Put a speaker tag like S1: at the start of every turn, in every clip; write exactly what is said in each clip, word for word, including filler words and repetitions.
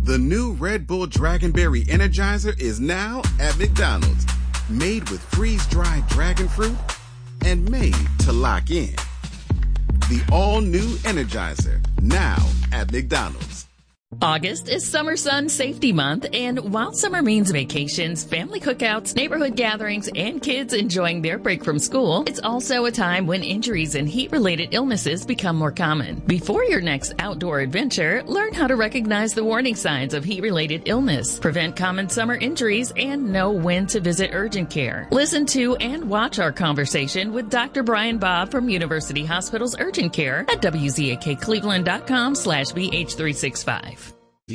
S1: The new Red Bull Dragonberry Energizer is now at McDonald's. Made with freeze-dried dragon fruit and made to lock in. The all-new Energizer, now at McDonald's.
S2: August is Summer Sun Safety Month, and while summer means vacations, family cookouts, neighborhood gatherings, and kids enjoying their break from school, it's also a time when injuries and heat-related illnesses become more common. Before your next outdoor adventure, learn how to recognize the warning signs of heat-related illness, prevent common summer injuries, and know when to visit urgent care. Listen to and watch our conversation with Doctor Brian Bob from University Hospital's Urgent Care at W Z A K Cleveland dot com slash B H three sixty-five.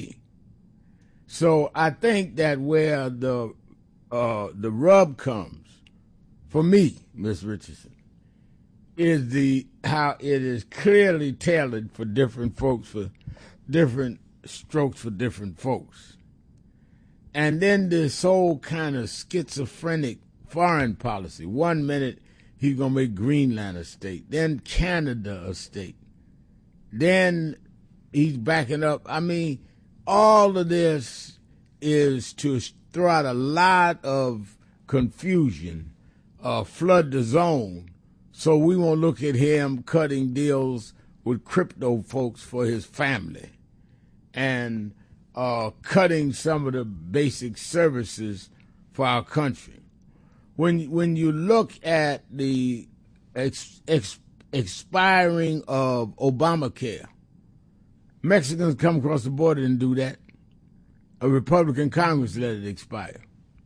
S3: So I think that where the uh, the rub comes for me, Miss Richardson, is the how it is clearly tailored for different folks, for different strokes for different folks, and then this whole kind of schizophrenic foreign policy. One minute he's gonna make Greenland a state, then Canada a state, then he's backing up. I mean, all of this is to throw out a lot of confusion, uh, flood the zone, so we won't look at him cutting deals with crypto folks for his family and uh, cutting some of the basic services for our country. When when you look at the ex, ex, expiring of Obamacare, Mexicans come across the border and do that. A Republican Congress let it expire.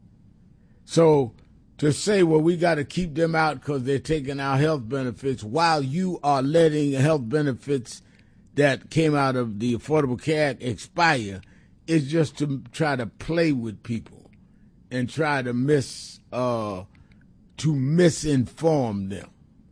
S3: So to say, well, we got to keep them out because they're taking our health benefits while you are letting health benefits that came out of the Affordable Care Act expire is just to try to play with people and try to mis uh, to misinform them.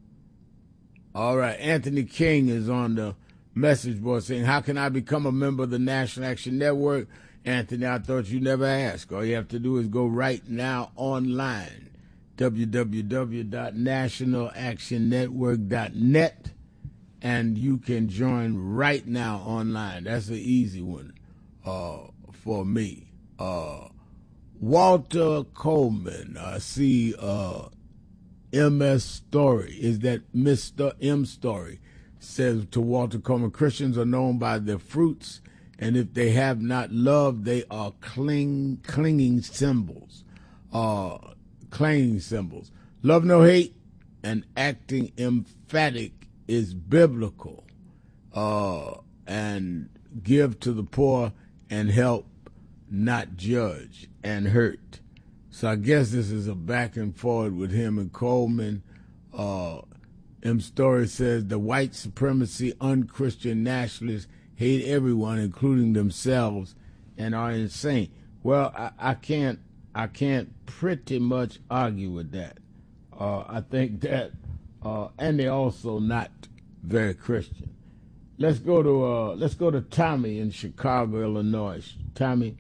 S3: All right, Anthony King is on the message board saying, how can I become a member of the National Action Network? Anthony, I thought you never asked. All you have to do is go right now online, w w w dot national action network dot net, and you can join right now online. That's an easy one uh, for me. Uh, Walter Coleman, I see uh, M S Story. Is that Mister M Story? Says to Walter Coleman, Christians are known by their fruits, and if they have not love, they are cling, clinging symbols, uh, clinging symbols. Love no hate and acting emphatic is biblical, uh, and give to the poor and help, not judge and hurt. So I guess this is a back and forward with him and Coleman. Uh, M. Story says the white supremacy, unchristian nationalists hate everyone, including themselves, and are insane. Well, I, I can't, I can't pretty much argue with that. Uh, I think that, uh, and they're also not very Christian. Let's go to, uh, let's go to Tommy in Chicago, Illinois. Tommy.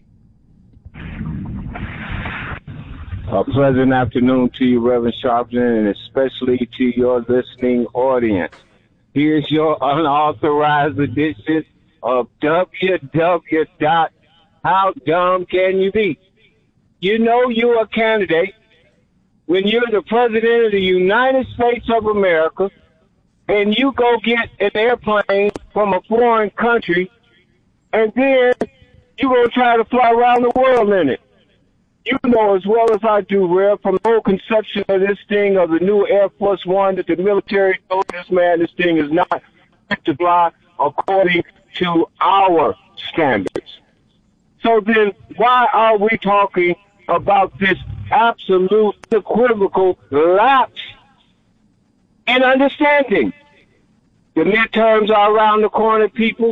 S4: A pleasant afternoon to you, Reverend Sharpton, and especially to your listening audience. Here's your unauthorized edition of W W dot How Dumb Can You Be? You know you're a candidate when you're the President of the United States of America and you go get an airplane from a foreign country and then you're going to try to fly around the world in it. You know as well as I do, Rev, from the whole conception of this thing of the new Air Force One that the military told this man this thing is not fit to fly according to our standards. So then why are we talking about this absolute equivocal lapse in understanding? The midterms are around the corner, people.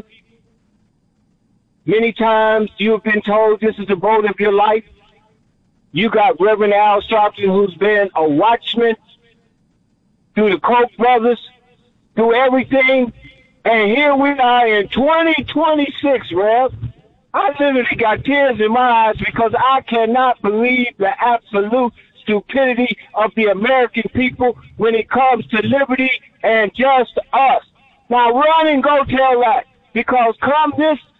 S4: Many times you've been told this is the vote of your life. You got Reverend Al Sharpton, who's been a watchman through the Koch brothers, through everything. And here we are in twenty twenty-six, Rev. I literally got tears in my eyes because I cannot believe the absolute stupidity of the American people when it comes to liberty and just us. Now run and go tell that, because come this